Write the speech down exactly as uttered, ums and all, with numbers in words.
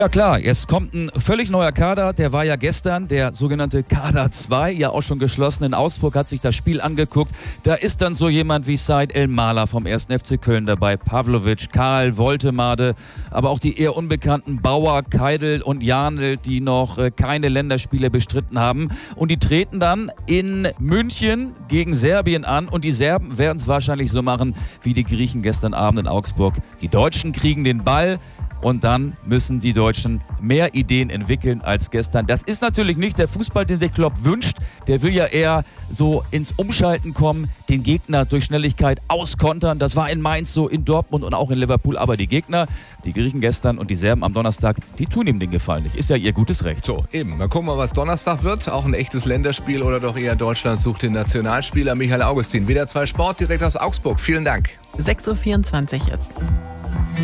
Ja klar, jetzt kommt ein völlig neuer Kader, der war ja gestern, der sogenannte Kader zwei, ja auch schon geschlossen. In Augsburg hat sich das Spiel angeguckt. Da ist dann so jemand wie Said El-Mala vom ersten F C Köln dabei, Pavlovic, Karl, Woltemade, aber auch die eher unbekannten Bauer, Keidel und Janel, die noch äh, keine Länderspiele bestritten haben. Und die treten dann in München gegen Serbien an und die Serben werden es wahrscheinlich so machen wie die Griechen gestern Abend in Augsburg. Die Deutschen kriegen den Ball. Und dann müssen die Deutschen mehr Ideen entwickeln als gestern. Das ist natürlich nicht der Fußball, den sich Klopp wünscht. Der will ja eher so ins Umschalten kommen, den Gegner durch Schnelligkeit auskontern. Das war in Mainz so, in Dortmund und auch in Liverpool. Aber die Gegner, die Griechen gestern und die Serben am Donnerstag, die tun ihm den Gefallen nicht. Ist ja ihr gutes Recht. So, eben. Dann gucken wir, was Donnerstag wird. Auch ein echtes Länderspiel oder doch eher Deutschland sucht den Nationalspieler. Michael Augustin, W D R zwei Sport direkt aus Augsburg. Vielen Dank. sechs Uhr vierundzwanzig jetzt.